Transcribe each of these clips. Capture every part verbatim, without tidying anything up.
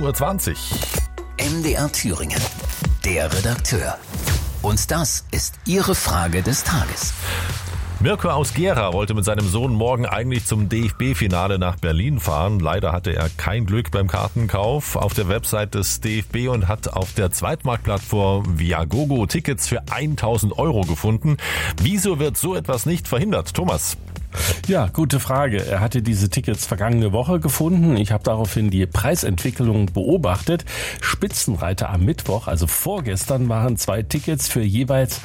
Uhr zwanzig. M D R Thüringen, der Redakteur. Und das ist Ihre Frage des Tages. Mirko aus Gera wollte mit seinem Sohn morgen eigentlich zum D F B-Finale nach Berlin fahren. Leider hatte er kein Glück beim Kartenkauf auf der Website des D F B und hat auf der Zweitmarktplattform Viagogo Tickets für tausend Euro gefunden. Wieso wird so etwas nicht verhindert? Thomas? Ja, gute Frage. Er hatte diese Tickets vergangene Woche gefunden. Ich habe daraufhin die Preisentwicklung beobachtet. Spitzenreiter am Mittwoch, also vorgestern, waren zwei Tickets für jeweils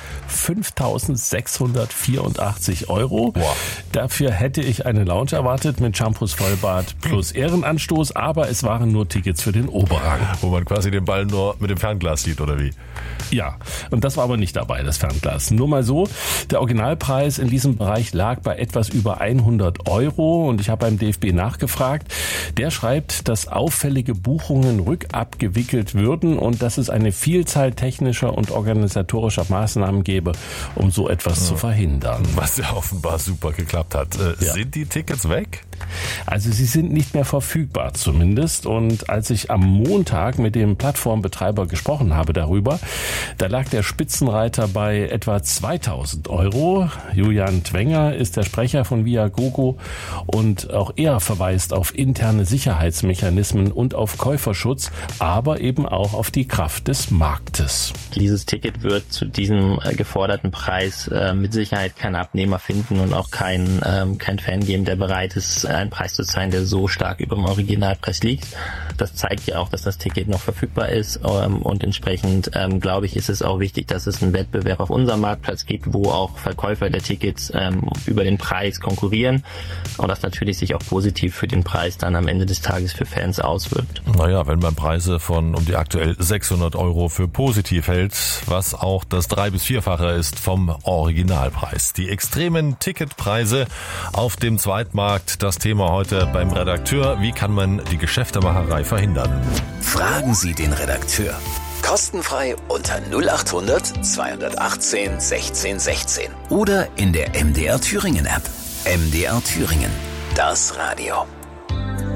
fünftausendsechshundertvierundachtzig Euro. Wow. Dafür hätte ich eine Lounge erwartet mit Shampoos Vollbad plus Ehrenanstoß, aber es waren nur Tickets für den Oberrang. Wo man quasi den Ball nur mit dem Fernglas sieht, oder wie? Ja, und das war aber nicht dabei, das Fernglas. Nur mal so, der Originalpreis in diesem Bereich lag bei etwas über hundert Euro und ich habe beim D F B nachgefragt. Der schreibt, dass auffällige Buchungen rückabgewickelt würden und dass es eine Vielzahl technischer und organisatorischer Maßnahmen gäbe, um so etwas ja. zu verhindern. Was ja offenbar super geklappt hat. Äh, ja. Sind die Tickets weg? Also sie sind nicht mehr verfügbar zumindest, und als ich am Montag mit dem Plattformbetreiber gesprochen habe darüber, da lag der Spitzenreiter bei etwa zweitausend Euro. Julian Twenger ist der Sprecher von Viagogo und auch er verweist auf interne Sicherheitsmechanismen und auf Käuferschutz, aber eben auch auf die Kraft des Marktes. Dieses Ticket wird zu diesem geforderten Preis äh, mit Sicherheit keinen Abnehmer finden und auch keinen ähm, kein Fan geben, der bereit ist, einen Preis zu zahlen, der so stark über dem Originalpreis liegt. Das zeigt ja auch, dass das Ticket noch verfügbar ist ähm, und entsprechend ähm, glaube ich, ist es auch wichtig, dass es einen Wettbewerb auf unserem Marktplatz gibt, wo auch Verkäufer der Tickets ähm, über den Preis konkurrieren und das natürlich sich auch positiv für den Preis dann am Ende des Tages für Fans auswirkt. Naja, wenn man Preise von um die aktuell sechshundert Euro für positiv hält, was auch das drei- bis vierfache ist vom Originalpreis. Die extremen Ticketpreise auf dem Zweitmarkt, das Thema heute beim Redakteur. Wie kann man die Geschäftemacherei verhindern? Fragen Sie den Redakteur. Kostenfrei unter null acht hundert zweihundertachtzehn sechzehn sechzehn oder in der M D R Thüringen App. M D R Thüringen, das Radio.